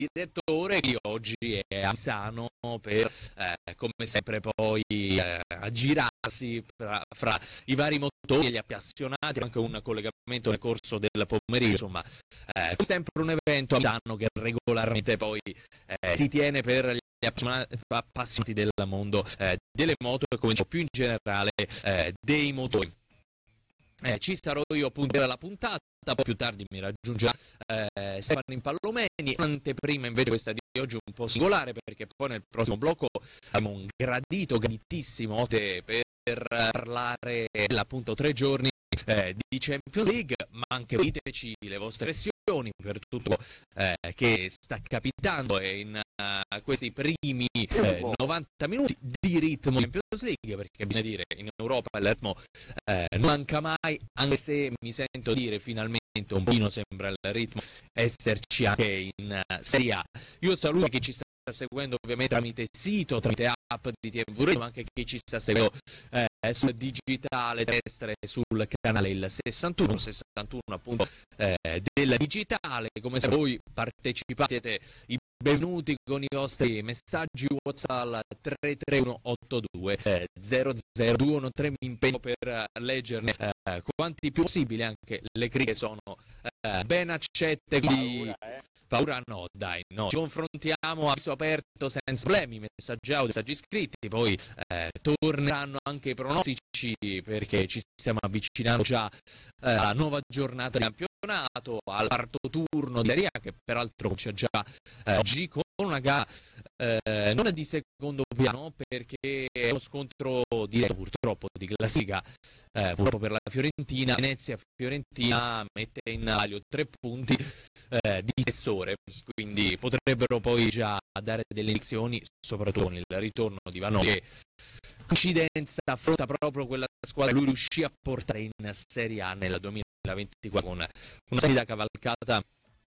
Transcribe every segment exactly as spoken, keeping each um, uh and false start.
direttore che oggi è a Misano per, eh, come sempre, poi eh, aggirarsi fra, fra i vari motori e gli appassionati, anche un collegamento nel corso del pomeriggio, insomma, eh, come sempre un evento a Misano che regolarmente poi eh, si tiene per gli appassionati del mondo eh, delle moto e come più in generale eh, dei motori. Eh, ci sarò io appunto per la puntata, poi più tardi mi raggiungerà eh, Stefano Impallomeni, un'anteprima invece questa di oggi un po' singolare perché poi nel prossimo blocco abbiamo un gradito, graditissimo ospite per parlare appunto tre giorni eh, di Champions League, ma anche diteci le vostre impressioni per tutto eh, che sta capitando e in uh, questi primi eh, novanta minuti di ritmo di Champions League, perché bisogna dire in Europa il ritmo eh, non manca mai, anche se mi sento dire finalmente un pochino sembra il ritmo esserci anche in uh, Serie A. Io saluto chi ci sta seguendo ovviamente tramite sito, tramite app di T V, ma anche chi ci sta seguendo eh, sul digitale terrestre sul canale il sessantuno sessantuno appunto eh, del digitale. Come se voi partecipate, i benvenuti con i vostri messaggi WhatsApp al tre tre uno otto due zero zero due uno tre. Mi impegno per leggerne eh, quanti più possibili, anche le critiche sono eh, ben accette, quindi paura, eh. paura no, dai, no, ci confrontiamo a viso aperto senza problemi, messaggi audio, messaggi scritti, poi eh, torneranno anche i pronostici perché ci stiamo avvicinando già eh, alla nuova giornata di campionato, al quarto turno di Serie A che peraltro comincia già eh, oggi con una gara eh, non è di secondo piano perché è uno scontro diretto purtroppo di classifica, eh, purtroppo per la Fiorentina. Venezia-Fiorentina mette in palio tre punti eh, di spessore, quindi potrebbero poi già dare delle indicazioni, soprattutto con il ritorno di Vanoli che coincidenza affronta proprio quella squadra che lui riuscì a portare in Serie A nel duemilaventiquattro con una solida cavalcata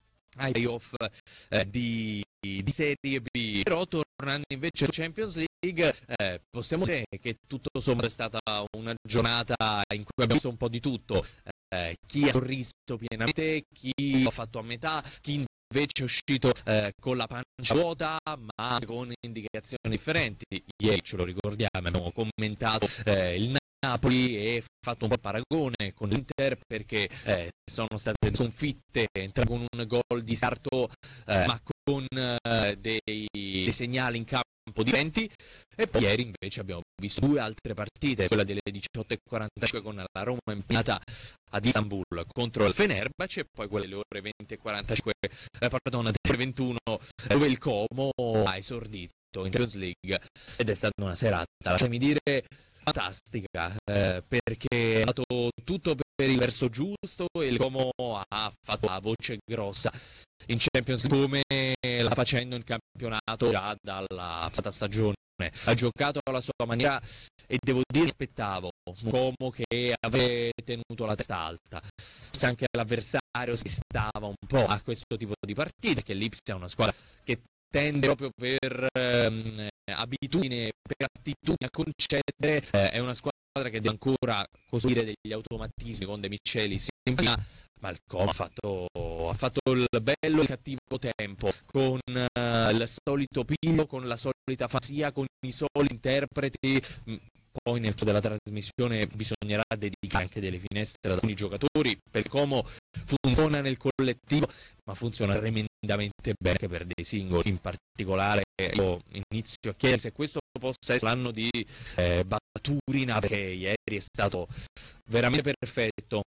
ai playoff eh, di, di Serie B. Però tornando invece alla Champions League, eh, possiamo dire che tutto sommato è stata una giornata in cui abbiamo visto un po' di tutto, eh, chi ha sorriso pienamente, chi ha fatto a metà, chi invece è uscito eh, con la pancia vuota ma con indicazioni differenti. Ieri, ce lo ricordiamo, abbiamo commentato eh, il Napoli e fatto un po' il paragone con l'Inter perché eh, sono state sconfitte entrambe con un gol di Sarto eh, ma con eh, dei, dei segnali in campo differenti. E poi ieri invece abbiamo visto due altre partite, quella delle diciotto e quarantacinque con la Roma impegnata ad Istanbul contro il Fenerbahce e poi quelle delle ore venti e quarantacinque eh, pardon, delle ventuno dove il Como ha esordito in Champions League ed è stata una serata, lasciami dire, fantastica eh, perché è andato tutto per il verso giusto e il Como ha fatto la voce grossa in Champions League come la sta facendo in campionato già dalla passata stagione. Ha giocato alla sua maniera e devo dire aspettavo un Como che aveva tenuto la testa alta, se anche l'avversario si stava un po' a questo tipo di partite, che l'Ipsia è una squadra che tende proprio per ehm, abitudine, per attitudine a concedere, eh, è una squadra che deve ancora costruire degli automatismi con De Micheli, ma il Como ha fatto, ha fatto il bello e il cattivo tempo, con uh, il solito piglio, con la solita fantasia, con i soliti interpreti. Poi nel corso della trasmissione bisognerà dedicare anche delle finestre ad alcuni giocatori, perché Como funziona nel collettivo, ma funziona tremendamente bene anche per dei singoli. In particolare io inizio a chiedere se questo possa essere l'anno di eh, Baturina, perché ieri è stato veramente perfetto.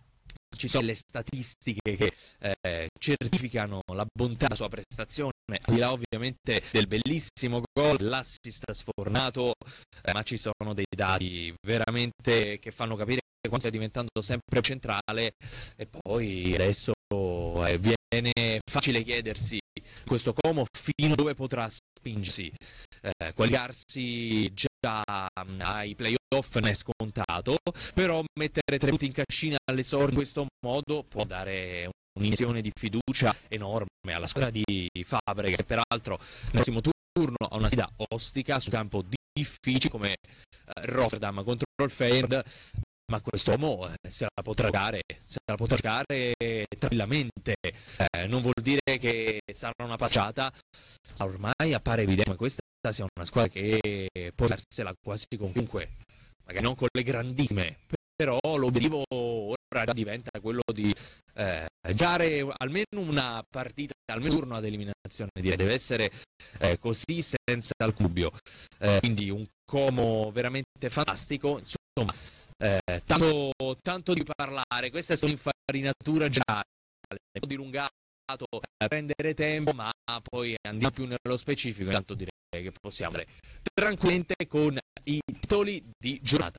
Ci sono le statistiche che eh, certificano la bontà della sua prestazione, al di là ovviamente del bellissimo gol, l'assist sfornato, eh, ma ci sono dei dati veramente che fanno capire quanto stia diventando sempre centrale. E poi adesso eh, viene facile chiedersi questo Como fino a dove potrà spingersi, eh, qualificarsi già ai playoff non è scontato, però mettere tre punti in cascina all'esordio in questo modo può dare un'iniezione di fiducia enorme alla squadra di Fabre, che peraltro nel prossimo turno ha una sfida ostica su campo difficile come eh, Rotterdam contro il Feyenoord, ma quest'uomo eh, se la potrà giocare, se la potrà giocare tranquillamente, eh, non vuol dire che sarà una passata, ormai appare evidente come questa sia una squadra che può darsela quasi con chiunque, magari non con le grandissime, però l'obiettivo ora diventa quello di eh, giocare almeno una partita, almeno un turno ad eliminazione, direi. Deve essere eh, così senza alcun dubbio, eh, quindi un Como veramente fantastico, insomma, eh, tanto, tanto di parlare, questa è un'infarinatura generale, un po' dilungato, eh, prendere tempo, ma poi andiamo più nello specifico, intanto direi che possiamo andare tranquillamente con i titoli di giornata.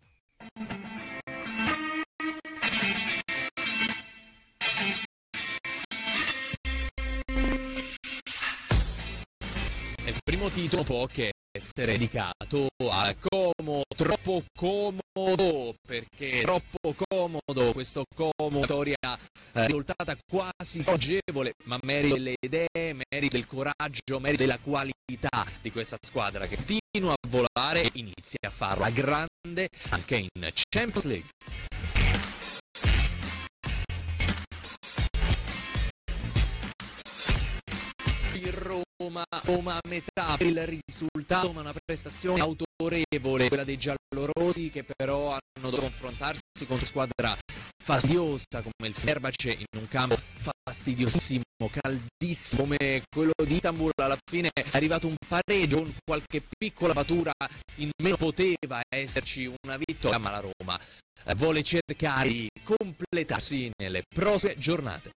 Il primo titolo può che essere dedicato a Como, troppo comodo, perché troppo comodo, questo Como, vittoria eh, risultata quasi agevole, ma merito delle idee, merito del coraggio, merito della qualità di questa squadra che continua a volare e inizia a farlo a grande anche in Champions League. Il Roma, Roma a metà per il risultato, ma una prestazione autorevole, quella dei giallorossi, che però hanno dovuto confrontarsi con una squadra fastidiosa come il Fenerbahce in un campo fastidiosissimo, caldissimo come quello di Istanbul. Alla fine è arrivato un pareggio con qualche piccola battura in meno, poteva esserci una vittoria, ma la Roma eh, vuole cercare di completarsi nelle prossime giornate.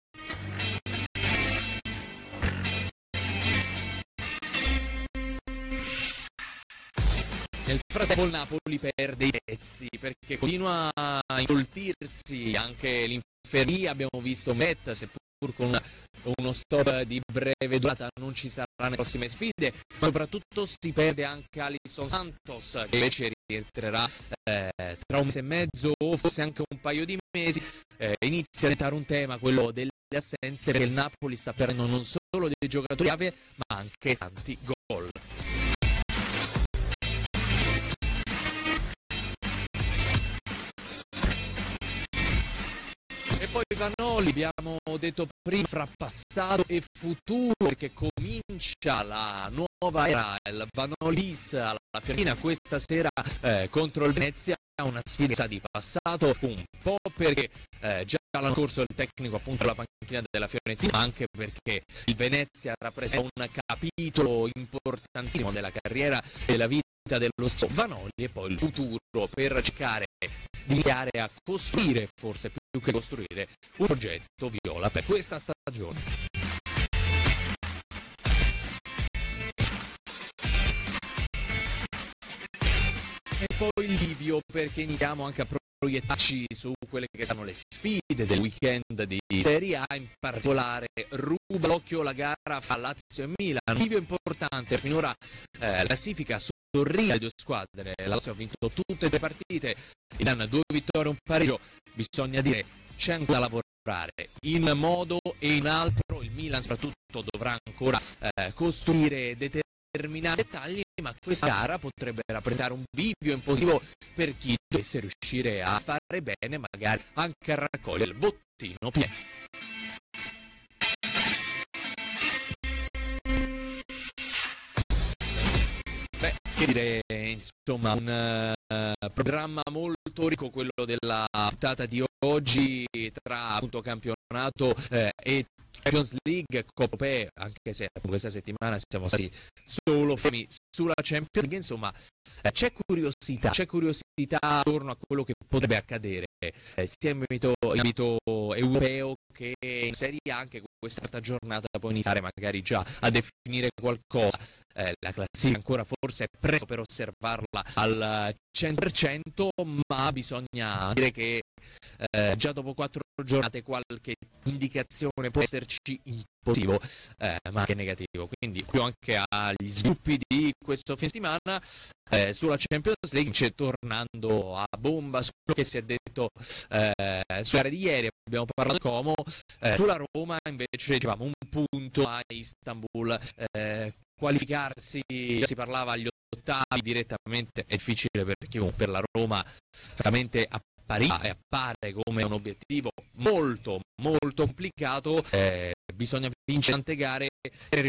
Nel frattempo il Napoli perde i pezzi perché continua a involtirsi anche l'infermeria. Abbiamo visto Met, seppur con uno stop di breve durata non ci sarà nelle prossime sfide, ma soprattutto si perde anche Alisson Santos, che invece rientrerà eh, tra un mese e mezzo o forse anche un paio di mesi. Eh, inizia a diventare un tema quello delle assenze, perché il Napoli sta perdendo non solo dei giocatori chiave ma anche tanti gol. E poi Vanoli, abbiamo detto prima, fra passato e futuro, perché comincia la nuova era, il Vanolis alla Fiorentina questa sera eh, contro il Venezia, una sfida di passato, un po' perché eh, già l'anno scorso il tecnico appunto alla panchina della Fiorentina, ma anche perché il Venezia rappresenta un capitolo importantissimo della carriera e della vita dello stesso Vanoli, e poi il futuro per cercare di iniziare a costruire, forse più che costruire, un progetto viola per questa stagione. E poi il Livio, perché iniziamo anche a proiettarci su quelle che saranno le sfide del weekend di Serie A, in particolare ruba l'occhio la gara fra Lazio e Milan. Livio importante, finora eh, la classifica sorride le due squadre, la Lazio ha vinto tutte le partite, Milan due vittorie e un pareggio, bisogna dire c'è ancora da lavorare in un modo e in altro, il Milan soprattutto dovrà ancora eh, costruire determinati dettagli, ma questa gara potrebbe rappresentare un bivio in positivo per chi dovesse riuscire a fare bene, magari anche a raccogliere il bottino pieno. Beh, che dire, insomma, un uh, programma molto ricco quello della puntata di oggi, tra appunto campionato eh, e Champions League, Coppa Europea, anche se questa settimana siamo stati solo fermi sulla Champions League. Insomma, eh, c'è curiosità, c'è curiosità attorno a quello che potrebbe accadere eh, sia in ambito, in ambito europeo che in Serie A. Anche questa quarta giornata può iniziare magari già a definire qualcosa. Eh, la classifica ancora forse è presto per osservarla al cento per cento, ma bisogna dire che eh, già dopo quattro giornate qualche indicazione può esserci in positivo eh, ma anche negativo, quindi più anche agli sviluppi di questo fine settimana eh, sulla Champions League. C'è, tornando a bomba su quello che si è detto eh, sulla gara di ieri, abbiamo parlato di Como, eh, sulla Roma invece dicevamo un punto a Istanbul, eh, qualificarsi, si parlava agli ottavi direttamente, è difficile per chiunque, per la Roma veramente appariva e appare come un obiettivo molto molto complicato, eh, bisogna vincere tante gare per